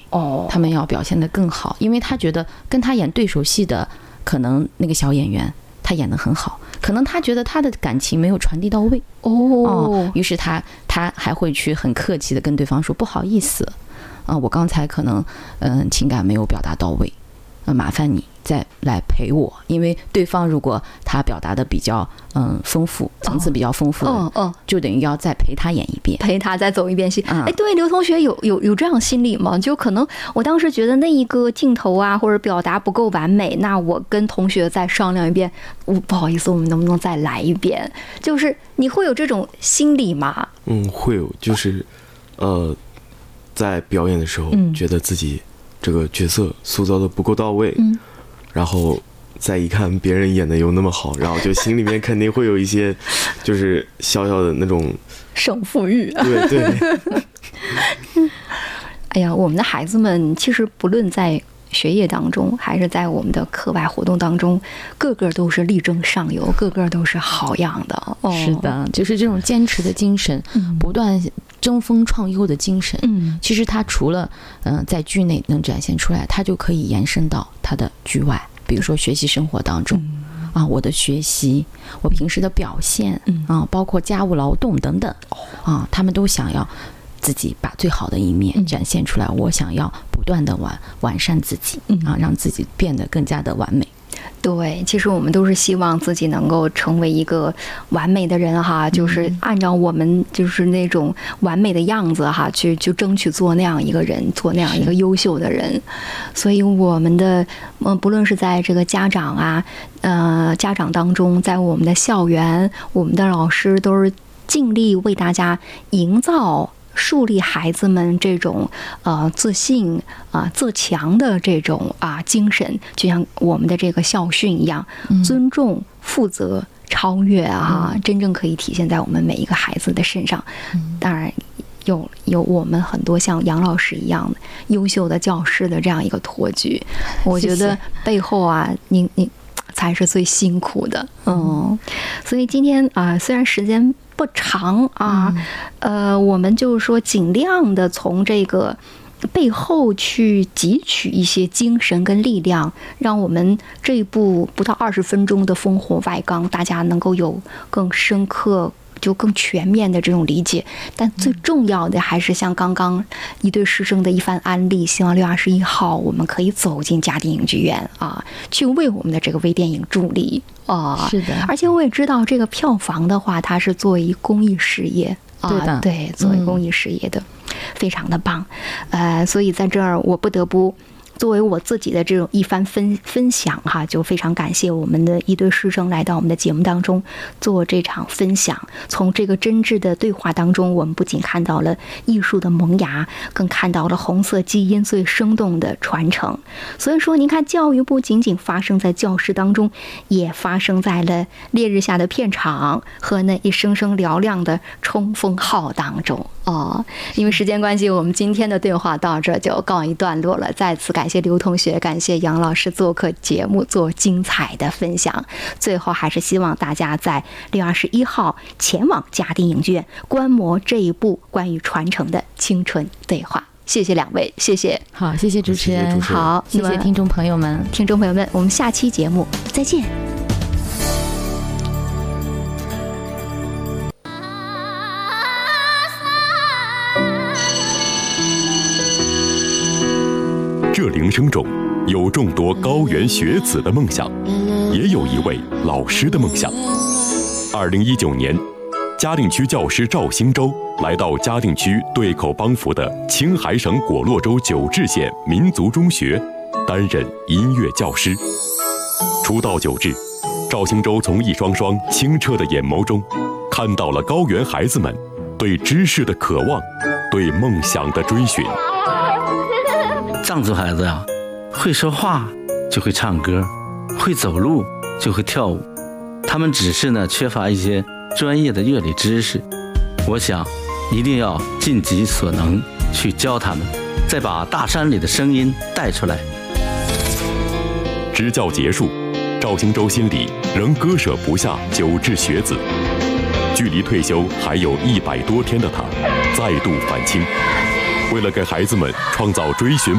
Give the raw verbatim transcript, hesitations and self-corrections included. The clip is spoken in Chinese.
哦，他们要表现得更好，因为他觉得跟他演对手戏的可能那个小演员他演得很好，可能他觉得他的感情没有传递到位哦、嗯，于是他他还会去很客气的跟对方说不好意思啊、呃，我刚才可能嗯、呃、情感没有表达到位，呃，麻烦你再来陪我，因为对方如果他表达的比较嗯丰富，层次比较丰富，嗯嗯，就等于要再陪他演一遍， 陪他再走一遍戏。哎、嗯，对，刘同学有有有这样心理吗？就可能我当时觉得那一个镜头啊或者表达不够完美，那我跟同学再商量一遍，我不好意思，我们能不能再来一遍？就是你会有这种心理吗？ 嗯，会有，就是呃，在表演的时候、嗯、觉得自己这个角色塑造的不够到位，嗯。然后再一看别人演的又那么好，然后就心里面肯定会有一些就是小小的那种胜负欲。 对对。 哎呀，我们的孩子们其实不论在学业当中还是在我们的课外活动当中，个个都是力争上游，个个都是好样的、 哦、是的，就是这种坚持的精神、嗯、不断争锋创优的精神，嗯，其实他除了嗯、呃、在剧内能展现出来，他就可以延伸到他的剧外，比如说学习生活当中、嗯、啊，我的学习，我平时的表现、嗯、啊，包括家务劳动等等啊，他们都想要自己把最好的一面展现出来、嗯、我想要不断的完完善自己、嗯、啊，让自己变得更加的完美。 对，其实我们都是希望自己能够成为一个完美的人哈，就是按照我们就是那种完美的样子哈，去去争取做那样一个人，做那样一个优秀的人。所以我们的呃，不论是在这个家长啊，呃，家长当中，在我们的校园，我们的老师都是尽力为大家营造。树立孩子们这种呃自信啊、呃、自强的这种啊精神，就像我们的这个校训一样，嗯、尊重、负责、超越啊、嗯，真正可以体现在我们每一个孩子的身上。嗯、当然有有我们很多像杨老师一样的优秀的教师的这样一个托举，我觉得背后啊，你你才是最辛苦的。嗯，所以今天啊、呃，虽然时间不长啊，呃，我们就是说尽量的从这个背后去汲取一些精神跟力量，让我们这一部不到二十分钟的烽火外纲，大家能够有更深刻。就更全面的这种理解，但最重要的还是像刚刚一对师生的一番安利，希望六月二十一号我们可以走进嘉定影剧院啊，去为我们的这个微电影助力啊。 是的， 而且我也知道这个票房的话，它是作为公益事业啊， 对的， 对，作为公益事业的，嗯、非常的棒。呃，所以在这儿我不得不。作为我自己的这种一番分分享哈，就非常感谢我们的一对师生来到我们的节目当中做这场分享。从这个真挚的对话当中，我们不仅看到了艺术的萌芽，更看到了红色基因最生动的传承。所以说，您看，教育不仅仅发生在教室当中，也发生在了烈日下的片场和那一声声嘹亮的冲锋号当中哦。因为时间关系，我们今天的对话到这就告一段落了。再次感谢刘同学，感谢杨老师做客节目做精彩的分享。最后还是希望大家在六月二十一号前往嘉定影剧院观摩这一部关于传承的青春对话。谢谢两位，谢谢。 好，谢谢主持人。 谢谢主持人。 好， 谢谢听众朋友们。 听众朋友们，我们下期节目再见。 这铃声中有众多高原学子的梦想，也有一位老师的梦想。二零一九年，嘉定区教师赵兴洲来到嘉定区对口帮扶的青海省果洛州九治县民族中学，担任音乐教师。初到九治，赵兴洲从一双双清澈的眼眸中，看到了高原孩子们对知识的渴望，对梦想的追寻。 藏族孩子呀、啊，会说话就会唱歌，会走路就会跳舞，他们只是呢缺乏一些专业的乐理知识。我想一定要尽己所能去教他们，再把大山里的声音带出来。 支教结束，赵兴洲心里仍割舍不下九治学子。距离退休还有一百多天的他，再度返青，为了给孩子们创造追寻